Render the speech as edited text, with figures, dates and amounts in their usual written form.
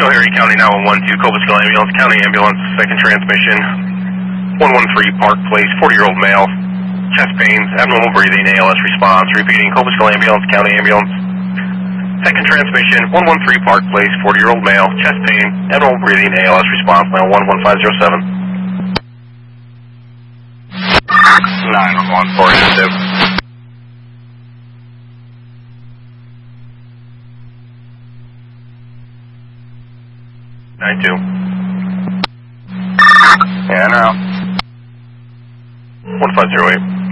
Harry County 912, Cobblestone Ambulance, County Ambulance, second transmission. 113 Park Place, 40-year-old male. Chest pains, abnormal breathing, ALS response. Repeating, Cobblestone Ambulance, County Ambulance. Second transmission, 113 Park Place, 40-year-old male. Chest pain, abnormal breathing, ALS response. Now 11507. 911 92. Yeah, now. 1508.